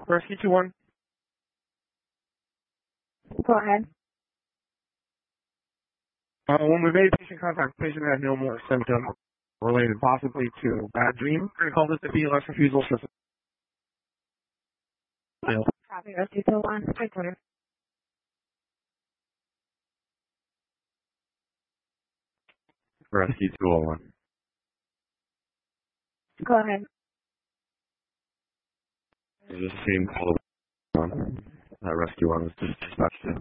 Rescue 2-1. Go ahead. When we made patient contact, the patient had no more symptom related possibly to bad dream. We're going to call this the BLS refusal system. Copy, Rescue 2-1. Recorder. Rescue 201. Go ahead. Is this the same call that Rescue 1 was dispatched to?